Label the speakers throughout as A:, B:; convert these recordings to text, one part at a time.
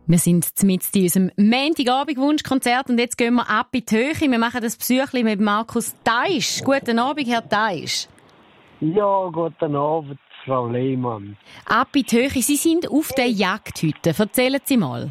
A: Wir sind mitten in unserem Montagabend-Wunschkonzert und jetzt gehen wir ab in die Höhe. Wir machen das Besuchli mit Markus Teisch. Guten Abend, Herr Teisch.
B: Ja, guten Abend, Frau Lehmann.
A: Ab in die Höhe. Sie sind auf der Jagd heute. Erzählen Sie mal.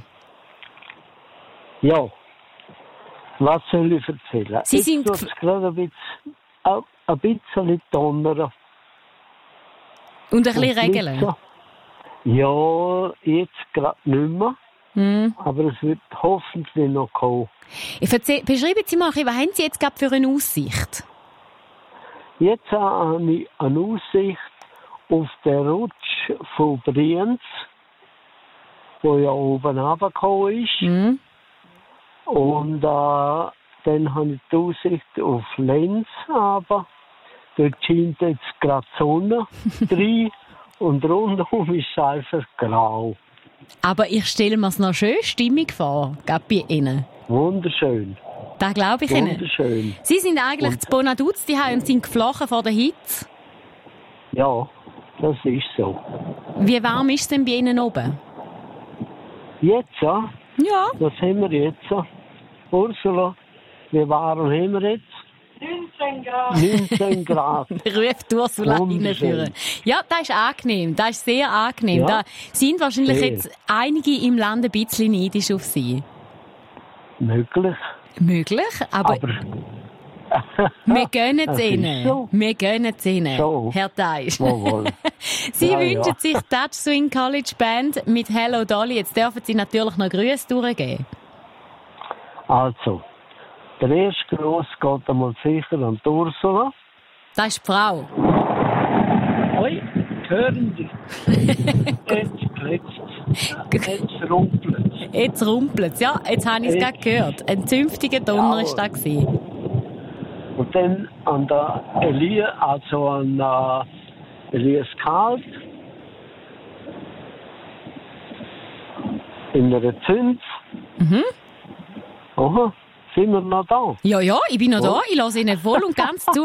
B: Ja, was soll ich erzählen?
A: Sie
B: jetzt
A: sind
B: tut's gerade ein bisschen donnern.
A: Und ein bisschen regeln.
B: So. Ja, jetzt gerade nicht mehr. Aber es wird hoffentlich noch kommen.
A: Beschreiben Sie mal, was haben Sie jetzt gerade für eine Aussicht?
B: Jetzt habe ich eine Aussicht auf den Rutsch von Brienz, wo ja oben runtergekommen ist. Und dann habe ich die Aussicht auf Lenz runter. Dort scheint jetzt gerade die Sonne rein und rundum ist es einfach grau.
A: Aber ich stelle mir es noch schön stimmig vor, gerade bei Ihnen.
B: Wunderschön.
A: Das glaube ich Ihnen.
B: Wunderschön.
A: Sie sind eigentlich zu Bonaduz und sind geflochen vor der Hitze.
B: Ja, das ist so.
A: Wie warm ist es denn bei Ihnen oben?
B: Jetzt, ja?
A: Ja.
B: Was haben wir jetzt? Ursula, wie warm haben wir jetzt?
C: 19 Grad.
B: 19 Grad.
A: Ruft Ursula reinführen. Ja, das ist angenehm. Das ist sehr angenehm.
B: Ja.
A: Da sind wahrscheinlich
B: Sehr.
A: jetzt einige im Land ein bisschen neidisch auf Sie.
B: Möglich.
A: Möglich, aber wir gönnen es
B: Das ist
A: Ihnen.
B: so.
A: Wir gönnen es Ihnen,
B: So.
A: Herr Teisch.
B: Jawohl.
A: Sie
B: Ja,
A: wünschen
B: ja.
A: sich Touch Swing College Band mit Hello Dolly. Jetzt dürfen Sie natürlich noch Grüße durchgeben.
B: Also, der erste Gruß geht einmal sicher an die Ursula.
A: Das ist die Frau.
B: Oi, hören Sie? Jetzt klitzt. Jetzt rumpelt.
A: Jetzt rumpelt es. Ja, jetzt habe ich es gerade gehört. Ein zünftiger Donner
B: Jawohl.
A: war da gewesen.
B: Und dann an der Elias Kalt. In einer Zünd. Aha, sind wir noch da?
A: Ja, ja, ich bin noch da. Ich lasse Ihnen voll und ganz zu.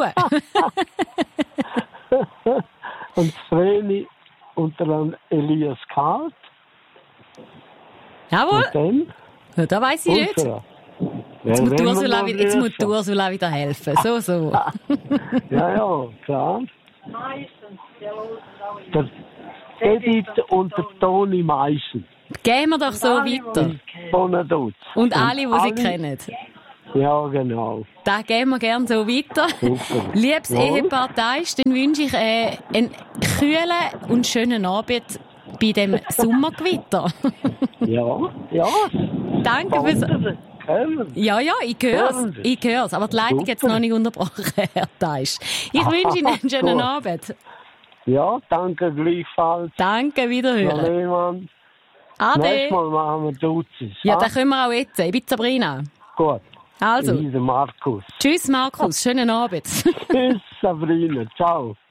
B: Und Vreni unter dem Elias Kalt.
A: Jawohl.
B: Und dann
A: Ja, das weiss ich nicht.
B: Ursula.
A: Jetzt muss die
B: Wen
A: Ursula,
B: wir noch
A: jetzt muss die
B: grüßen?
A: Ursula wieder helfen. So.
B: Ja, klar.
C: Meistens, der losen auch immer.
B: Der Edith und der Toni Meissen.
A: Gehen wir doch so weiter.
B: Bonaduz.
A: Und alle, die Sie kennen.
B: Ja, genau.
A: Da gehen wir gerne so weiter.
B: Super.
A: Liebes
B: Ja.
A: Ehepaar Teisch, dann wünsche ich einen kühlen und schönen Abend bei dem Sommergewitter.
B: Ja.
A: Danke fürs...
B: Wandern können.
A: Ja, ich hör's.
B: Hören Sie?
A: Ich hör's. Aber die Leitung
B: Super.
A: jetzt noch nicht unterbrochen, Herr Teisch. Ich wünsche Ihnen einen schönen
B: Gut.
A: Abend.
B: Ja, danke gleichfalls.
A: Danke,
B: Frau
A: wiederhören.
B: Lehmann.
A: Ade.
B: Nächstes Mal machen wir Duzis.
A: Ja, das können wir auch jetzt. Ich bin Sabrina.
B: Gut.
A: Also,
B: Lisa Markus.
A: tschüss Markus, schönen Abend.
B: Tschüss, Sabrina. Ciao.